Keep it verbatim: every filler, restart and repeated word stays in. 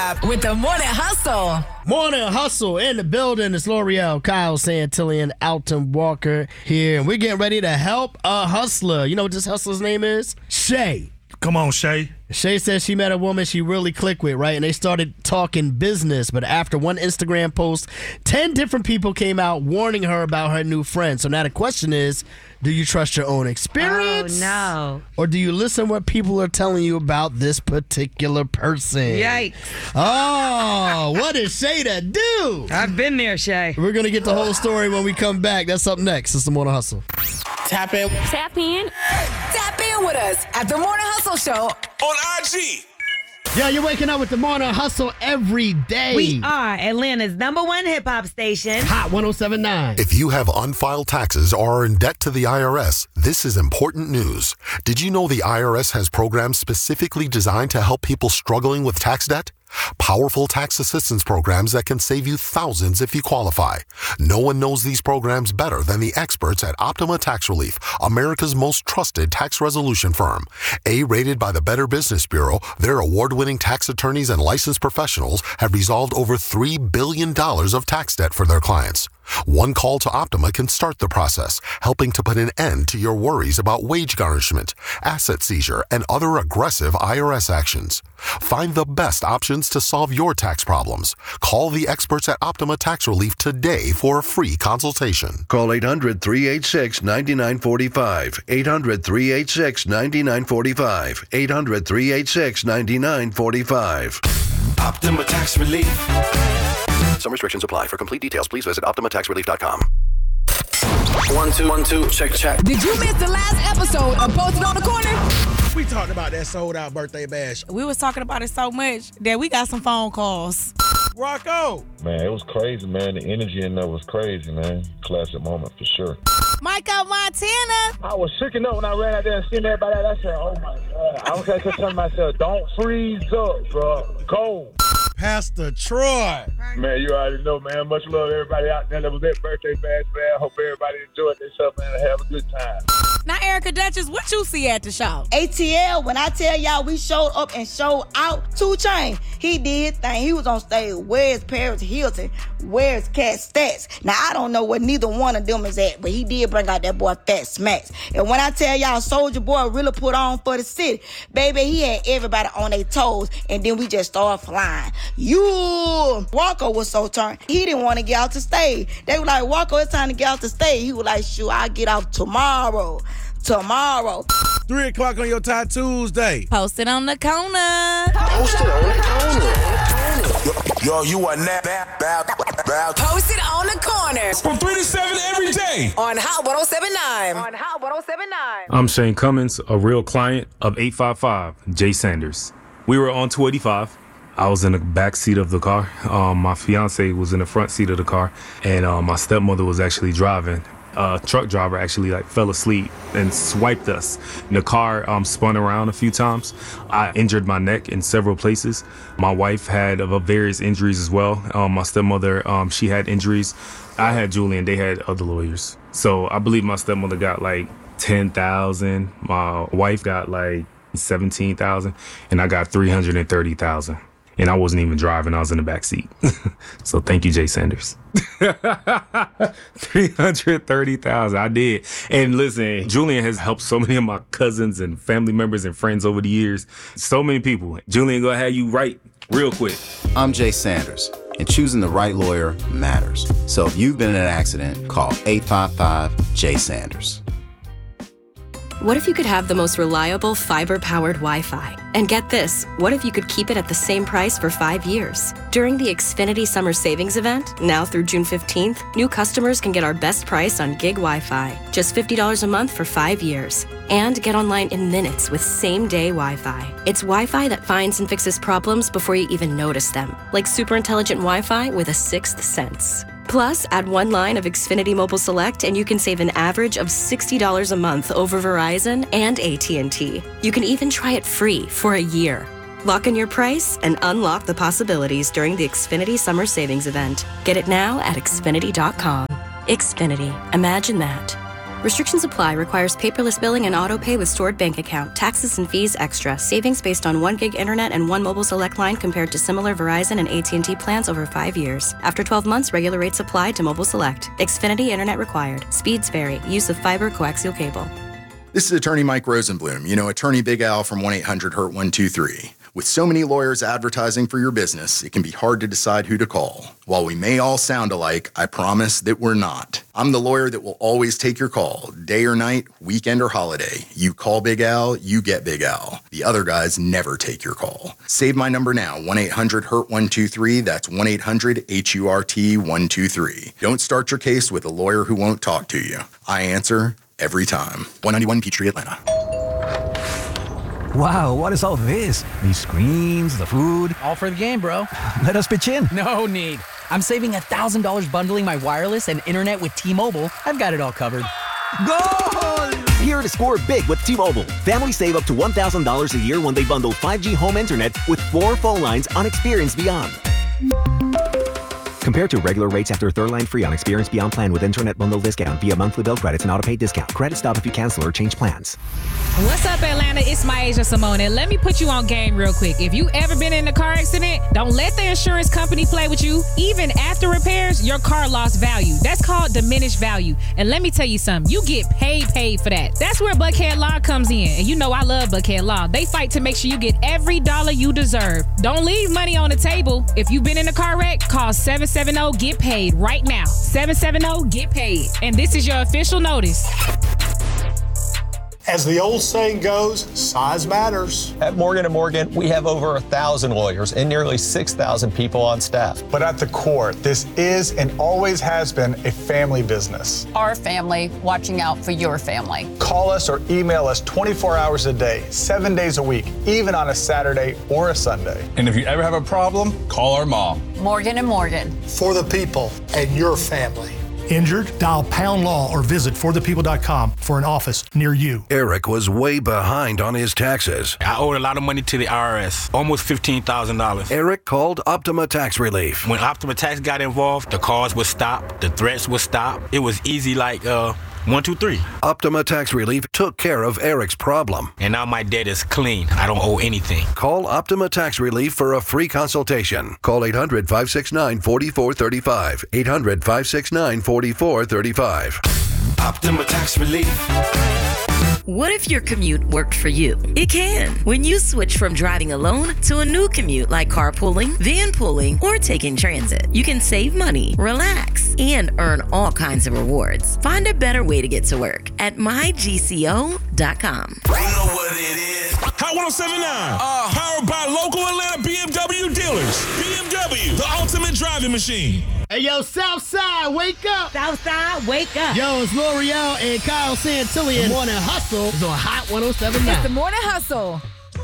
With the Morning Hustle. Morning Hustle in the building. It's L'Oreal, Kyle Santillan, Alton Walker here. And we're getting ready to help a hustler. You know what this hustler's name is? Shay. Come on, Shay. Shay says she met a woman she really clicked with, right? And they started talking business. But after one Instagram post, ten different people came out warning her about her new friend. So now the question is, do you trust your own experience? Oh, no. Or do you listen what people are telling you about this particular person? Yikes. Oh, what is Shay to do? I've been there, Shay. We're going to get the whole story when we come back. That's up next. It's the Morning Hustle. Tap in. Tap in. Tap in with us at the Morning Hustle Show on I G. Yeah, you're waking up with the Morning Hustle every day. We are Atlanta's number one hip-hop station. Hot one oh seven point nine. If you have unfiled taxes or are in debt to the I R S, this is important news. Did you know the I R S has programs specifically designed to help people struggling with tax debt? Powerful tax assistance programs that can save you thousands if you qualify. No one knows these programs better than the experts at Optima Tax Relief, America's most trusted tax resolution firm. A-rated by the Better Business Bureau, their award-winning tax attorneys and licensed professionals have resolved over three billion dollars of tax debt for their clients. One call to Optima can start the process, helping to put an end to your worries about wage garnishment, asset seizure, and other aggressive I R S actions. Find the best options to solve your tax problems. Call the experts at Optima Tax Relief today for a free consultation. Call eight hundred, three eight six, nine nine four five. eight hundred, three eight six, nine nine four five. eight hundred, three eight six, nine nine four five. Optima Tax Relief. Some restrictions apply. For complete details, please visit optima tax relief dot com. One, two, one, two, check, check. Did you miss the last episode of Posted on the Corner? We talked about that sold out birthday bash. We was talking about it so much that we got some phone calls. Rocco. Man, it was crazy, man. The energy in there was crazy, man. Classic moment for sure. Michael Montana. I was shaking up when I ran out there and seen everybody. I said, oh my God. I was like, telling myself, don't freeze up, bro. Go. Pastor Troy. Man, you already know, man. Much love to everybody out there that was at birthday bash, man. I hope everybody enjoyed themselves, man, and have a good time. Now, Erica Duchess, what you see at the show? A T L, when I tell y'all we showed up and showed out, two Chainz, he did his thing. He was on stage. Where's Paris Hilton? Where's Cat Stats? Now, I don't know where neither one of them is at, but he did bring out that boy Fat Smacks. And when I tell y'all Soulja Boy really put on for the city, baby, he had everybody on their toes, and then we just started flying. You, Walker was so turned. He didn't want to get out the stage. They were like, Walker, it's time to get out the stage. He was like, shoot, I'll get out tomorrow. Tomorrow. Three o'clock on your Tie Tuesday. Posted on the corner. Posted on the corner. Yo, you are now Posted on the Corner. From three to seven every day. On Hot one oh seven point nine. On Hot one oh seven point nine. I'm Shane Cummins, a real client of eight five five, Jay Sanders. We were on two eighty-five. I was in the back seat of the car. Um, my fiance was in the front seat of the car, and uh, my stepmother was actually driving. A truck driver actually like fell asleep and swiped us. And the car um, spun around a few times. I injured my neck in several places. My wife had uh, various injuries as well. Um, my stepmother, um, she had injuries. I had Julian, they had other lawyers. So I believe my stepmother got like ten thousand. My wife got like seventeen thousand, and I got three hundred thirty thousand. And I wasn't even driving, I was in the back seat. So thank you, Jay Sanders. three hundred thirty thousand, I did. And listen, Julian has helped so many of my cousins and family members and friends over the years. So many people. Julian, go ahead, you right real quick. I'm Jay Sanders, and choosing the right lawyer matters. So if you've been in an accident, call eight five five, J Sanders. What if you could have the most reliable fiber-powered Wi-Fi? And get this, what if you could keep it at the same price for five years? During the Xfinity Summer Savings Event, now through June fifteenth, new customers can get our best price on gig Wi-Fi, just fifty dollars a month for five years. And get online in minutes with same-day Wi-Fi. It's Wi-Fi that finds and fixes problems before you even notice them, like super intelligent Wi-Fi with a sixth sense. Plus, add one line of Xfinity Mobile Select and you can save an average of sixty dollars a month over Verizon and A T and T. You can even try it free for a year. Lock in your price and unlock the possibilities during the Xfinity Summer Savings Event. Get it now at Xfinity dot com. Xfinity. Imagine that. Restrictions apply. Requires paperless billing and auto pay with stored bank account. Taxes and fees extra. Savings based on one gig internet and one mobile select line compared to similar Verizon and A T and T plans over five years. After twelve months, regular rates apply to mobile select. Xfinity internet required. Speeds vary. Use of fiber coaxial cable. This is attorney Mike Rosenblum, you know, attorney Big Al from one eight hundred hurt one two three. With so many lawyers advertising for your business, it can be hard to decide who to call. While we may all sound alike, I promise that we're not. I'm the lawyer that will always take your call, day or night, weekend or holiday. You call Big Al, you get Big Al. The other guys never take your call. Save my number now, one eight hundred hurt one two three. That's one eight hundred H U R T one two three. Don't start your case with a lawyer who won't talk to you. I answer every time. one ninety-one Peachtree, Atlanta. Wow, what is all this? These screens, the food. All for the game, bro. Let us pitch in. No need. I'm saving one thousand dollars bundling my wireless and internet with T-Mobile. I've got it all covered. Goal! Here to score big with T-Mobile. Families save up to one thousand dollars a year when they bundle five G home internet with four phone lines on Experience Beyond. Compared to regular rates after third line free on Experience Beyond plan with internet bundle discount via monthly bill credits and auto-pay discount. Credit stop if you cancel or change plans. What's up, Atlanta? It's Myasia Simone. And let me put you on game real quick. If you ever been in a car accident, don't let the insurance company play with you. Even after repairs, your car lost value. That's called diminished value. And let me tell you something. You get paid, paid for that. That's where Buckhead Law comes in. And you know I love Buckhead Law. They fight to make sure you get every dollar you deserve. Don't leave money on the table. If you've been in a car wreck, call seven seven zero get paid right now. seven seven zero get paid. And this is your official notice. As the old saying goes, size matters. At Morgan and Morgan, we have over a thousand lawyers and nearly six thousand people on staff. But at the core, this is and always has been a family business. Our family watching out for your family. Call us or email us twenty-four hours a day, seven days a week, even on a Saturday or a Sunday. And if you ever have a problem, call our mom. Morgan and Morgan. For the people and your family. Injured? Dial Pound Law or visit for the people dot com for an office near you. Eric was way behind on his taxes. I owed a lot of money to the I R S, almost fifteen thousand dollars. Eric called Optima Tax Relief. When Optima Tax got involved, the calls would stop, the threats would stop. It was easy like, uh, one, two, three. Optima Tax Relief took care of Eric's problem. And now my debt is clean. I don't owe anything. Call Optima Tax Relief for a free consultation. Call eight hundred, five six nine, four four three five. eight hundred, five six nine, four four three five. Optima Tax Relief. What if your commute worked for you? It can when you switch from driving alone to a new commute like carpooling, van pooling, or taking transit. You can save money, relax, and earn all kinds of rewards. Find a better way to get to work at my G C O dot com. You know what it is. Hot one oh seven point nine. Uh, powered by local Atlanta B M W dealers. B M W, the ultimate driving machine. Hey, yo, Southside, wake up. Southside, wake up. Yo, it's L'Oreal and Kyle Santillian. The Morning Hustle is on Hot one oh seven point nine. It's the Morning Hustle